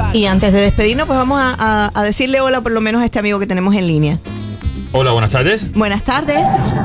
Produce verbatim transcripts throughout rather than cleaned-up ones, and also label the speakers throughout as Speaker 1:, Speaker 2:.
Speaker 1: Y antes de despedirnos, pues vamos a, a, a decirle hola por lo menos a este amigo que tenemos en línea.
Speaker 2: Hola, buenas tardes.
Speaker 1: Buenas tardes.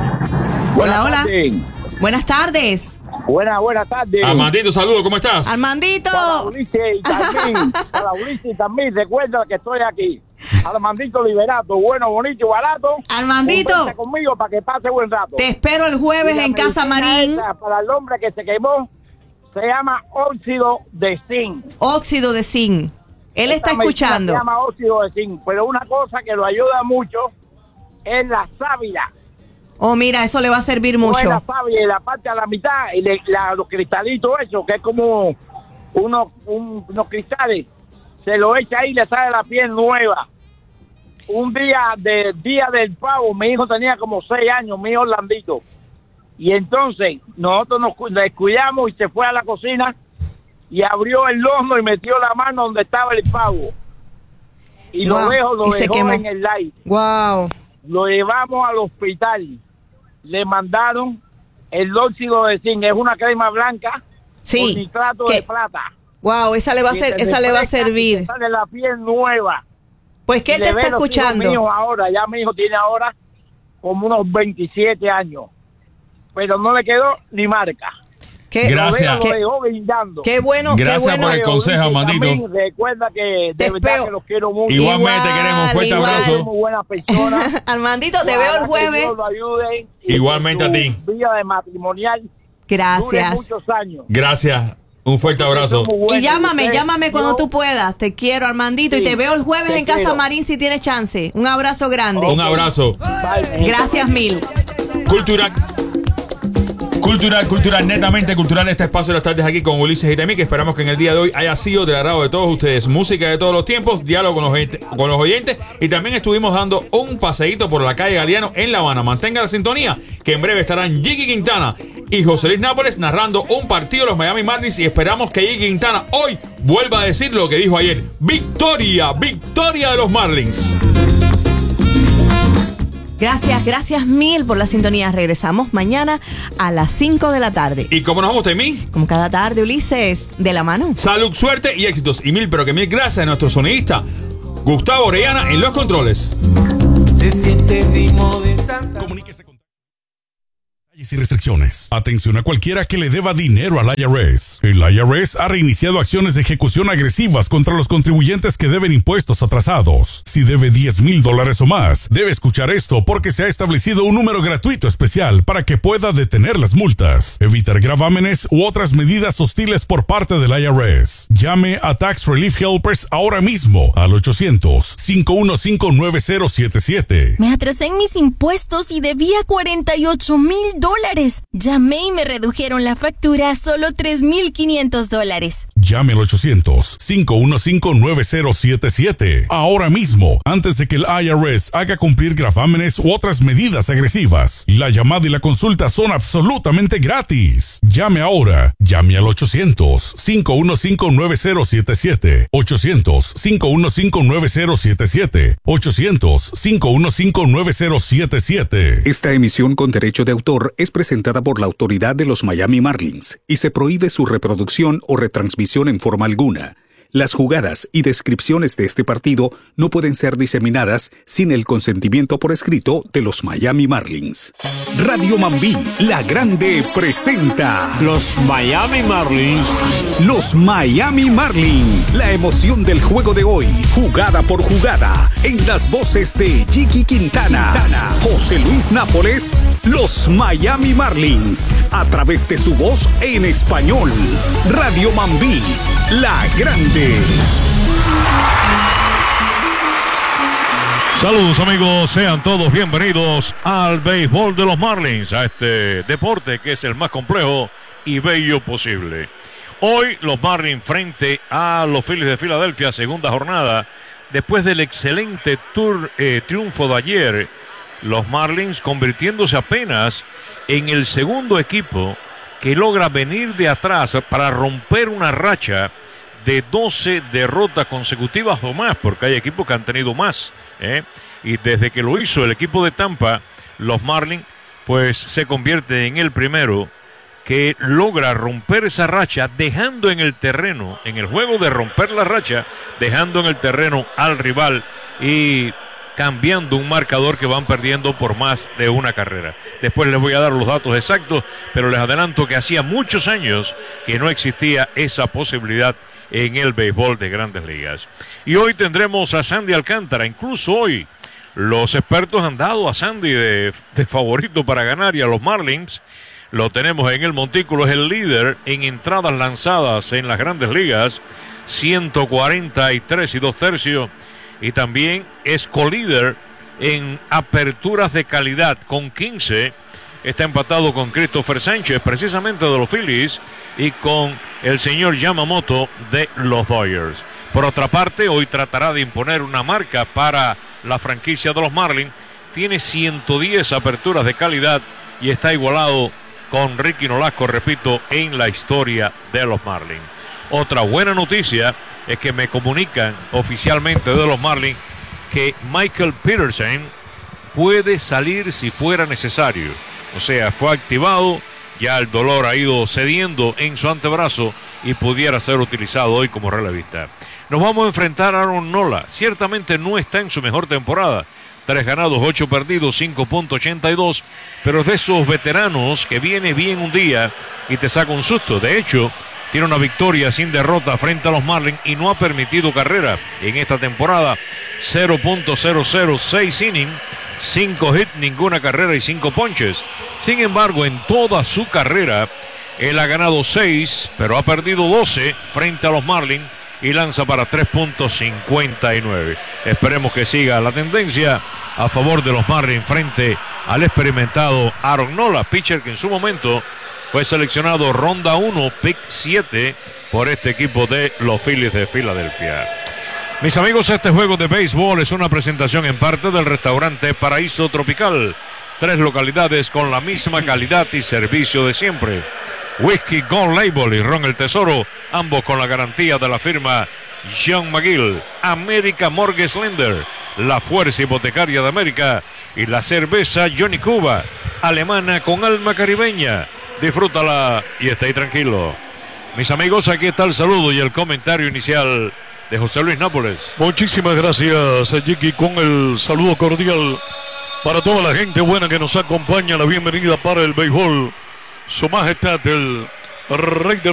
Speaker 1: Hola, hola. Buenas tardes.
Speaker 3: Buenas, buenas tardes.
Speaker 2: Armandito, saludos, ¿cómo estás?
Speaker 1: Armandito.
Speaker 3: Para Ulises y también, para Ulises y también, recuerda que estoy aquí. Armandito Liberato, bueno, bonito y barato.
Speaker 1: Armandito.
Speaker 3: Conversa conmigo para que pase buen rato.
Speaker 1: Te espero el jueves
Speaker 3: y
Speaker 1: en Casa Marín.
Speaker 3: Para el hombre que se quemó, se llama óxido de zinc.
Speaker 1: Óxido de zinc. Él
Speaker 3: Esta
Speaker 1: está escuchando.
Speaker 3: Se llama óxido de zinc, pero una cosa que lo ayuda mucho es la sábila.
Speaker 1: Oh, mira, eso le va a servir mucho.
Speaker 3: La sábila y la parte a la mitad y le, la, los cristalitos esos, que es como unos, un, unos cristales, se lo echa ahí y le sale la piel nueva. Un día de día del pavo, mi hijo tenía como seis años, mi hijo Orlandito. Y entonces nosotros nos descuidamos y se fue a la cocina y abrió el horno y metió la mano donde estaba el pavo. Y wow, lo dejó, lo dejó en el aire.
Speaker 1: Wow.
Speaker 3: Lo llevamos al hospital. Le mandaron el óxido de zinc, es una crema blanca
Speaker 1: sí,
Speaker 3: con nitrato
Speaker 1: ¿qué?
Speaker 3: de plata.
Speaker 1: Wow, esa le va a ser, esa le va a servir.
Speaker 3: Sale la piel nueva.
Speaker 1: Pues que él te está escuchando.
Speaker 3: Mío ahora, ya mi hijo tiene ahora como unos veintisiete años, pero no le quedó ni marca.
Speaker 1: ¿Qué?
Speaker 2: Gracias.
Speaker 3: Lo dejó brindando.
Speaker 1: Qué bueno,
Speaker 2: Gracias
Speaker 1: qué bueno.
Speaker 2: por el consejo, Armandito.
Speaker 3: Recuerda que de verdad que los quiero mucho.
Speaker 2: Igualmente igual, queremos un fuerte igual. abrazo.
Speaker 3: Muy buena persona.
Speaker 1: Armandito, te veo el jueves.
Speaker 3: Que Dios lo ayude
Speaker 2: Igualmente a ti.
Speaker 3: Vida de matrimonial.
Speaker 1: Gracias.
Speaker 3: Muchos años.
Speaker 2: Gracias. Un fuerte abrazo.
Speaker 1: Y llámame, llámame cuando tú puedas. Te quiero, Armandito. Sí, y te veo el jueves en Casa quiero. Marín si tienes chance. Un abrazo grande.
Speaker 2: Un abrazo.
Speaker 3: Bye,
Speaker 1: gracias mil.
Speaker 2: Cultura. Cultural, cultural, netamente cultural, este espacio de las tardes aquí con Ulises y Temi, que esperamos que en el día de hoy haya sido del agrado de todos ustedes. Música de todos los tiempos, diálogo con los, oyentes, con los oyentes y también estuvimos dando un paseíto por la calle Galeano en La Habana. Mantenga la sintonía, que en breve estarán Jiggy Quintana y José Luis Nápoles narrando un partido de los Miami Marlins y esperamos que Jiggy Quintana hoy vuelva a decir lo que dijo ayer. Victoria, victoria de los Marlins.
Speaker 1: Gracias, gracias mil por la sintonía. Regresamos mañana a las cinco de la tarde.
Speaker 2: ¿Y cómo nos vamos, Temi?
Speaker 1: Como cada tarde, Ulises, de la mano.
Speaker 2: Salud, suerte y éxitos. Y mil, pero que mil gracias a nuestro sonidista, Gustavo Orellana, en los controles. Se siente el ritmo de tanta...
Speaker 4: Comuníquese con... y sin restricciones. Atención a cualquiera que le deba dinero al I R S. El I R S ha reiniciado acciones de ejecución agresivas contra los contribuyentes que deben impuestos atrasados. Si debe diez mil dólares o más, debe escuchar esto porque se ha establecido un número gratuito especial para que pueda detener las multas, evitar gravámenes u otras medidas hostiles por parte del I R S. Llame a Tax Relief Helpers ahora mismo al ochocientos, cinco uno cinco, nueve cero siete siete.
Speaker 5: Me atrasé en mis impuestos y debía cuarenta y ocho mil dólares. Llamé y me redujeron la factura a solo tres mil quinientos dólares.
Speaker 4: Llame al ochocientos, cinco uno cinco, nueve cero siete siete. Ahora mismo, antes de que el I R S haga cumplir gravámenes u otras medidas agresivas. La llamada y la consulta son absolutamente gratis. Llame ahora. Llame al ochocientos, cinco uno cinco, nueve cero siete siete. ochocientos, cinco uno cinco, nueve cero siete siete. ochocientos, cinco uno cinco, nueve cero siete siete.
Speaker 6: Esta emisión con derecho de autor es presentada por la autoridad de los Miami Marlins y se prohíbe su reproducción o retransmisión en forma alguna. Las jugadas y descripciones de este partido no pueden ser diseminadas sin el consentimiento por escrito de los Miami Marlins. Radio Mambí, la grande, presenta
Speaker 7: los Miami Marlins.
Speaker 6: Los Miami Marlins. La emoción del juego de hoy, jugada por jugada, en las voces de Jiggy Quintana, Quintana, José Luis Nápoles, los Miami Marlins, a través de su voz en español. Radio Mambí, la grande.
Speaker 7: Saludos amigos, sean todos bienvenidos al béisbol de los Marlins, a este deporte que es el más complejo y bello posible. Hoy los Marlins frente a los Phillies de Filadelfia, segunda jornada. Después del excelente tour, eh, triunfo de ayer, los Marlins convirtiéndose apenas en el segundo equipo que logra venir de atrás para romper una racha de doce derrotas consecutivas o más, porque hay equipos que han tenido más, ¿eh? Y desde que lo hizo el equipo de Tampa, los Marlins, pues se convierte en el primero que logra romper esa racha dejando en el terreno, en el juego de romper la racha, dejando en el terreno al rival y cambiando un marcador que van perdiendo por más de una carrera. Después les voy a dar los datos exactos, pero les adelanto que hacía muchos años que no existía esa posibilidad en el béisbol de Grandes Ligas. Y hoy tendremos a Sandy Alcántara. Incluso hoy los expertos han dado a Sandy de, de favorito para ganar, y a los Marlins lo tenemos en el montículo. Es el líder en entradas lanzadas en las Grandes Ligas, ciento cuarenta y tres y dos tercios. Y también es colíder en aperturas de calidad con quince. Está empatado con Christopher Sánchez, precisamente de los Phillies, y con el señor Yamamoto de los Dodgers. Por otra parte, hoy tratará de imponer una marca para la franquicia de los Marlins. Tiene ciento diez aperturas de calidad y está igualado con Ricky Nolasco, repito, en la historia de los Marlins. Otra buena noticia es que me comunican oficialmente de los Marlins que Michael Peterson puede salir si fuera necesario. O sea, fue activado, ya el dolor ha ido cediendo en su antebrazo y pudiera ser utilizado hoy como relevista. Nos vamos a enfrentar a Aaron Nola. Ciertamente no está en su mejor temporada. Tres ganados, ocho perdidos, cinco punto ochenta y dos. Pero es de esos veteranos que viene bien un día y te saca un susto. De hecho, tiene una victoria sin derrota frente a los Marlins y no ha permitido carrera en esta temporada. cero punto cero cero seis innings, cinco hits, ninguna carrera y cinco ponches. Sin embargo, en toda su carrera, él ha ganado seis, pero ha perdido doce frente a los Marlins y lanza para tres punto cincuenta y nueve. Esperemos que siga la tendencia a favor de los Marlins frente al experimentado Aaron Nola, pitcher que en su momento fue seleccionado ronda uno, pick siete por este equipo de los Phillies de Filadelfia. Mis amigos, este juego de béisbol es una presentación en parte del restaurante Paraíso Tropical. Tres localidades con la misma calidad y servicio de siempre. Whisky Gold Label y Ron el Tesoro, ambos con la garantía de la firma John McGill. América Mortgage Lender, la fuerza hipotecaria de América, y la cerveza Johnny Cuba, alemana con alma caribeña. Disfrútala y esté ahí tranquilo. Mis amigos, aquí está el saludo y el comentario inicial de José Luis Nápoles.
Speaker 8: Muchísimas gracias, Jiki, con el saludo cordial para toda la gente buena que nos acompaña. La bienvenida para el béisbol. Su Majestad el Rey de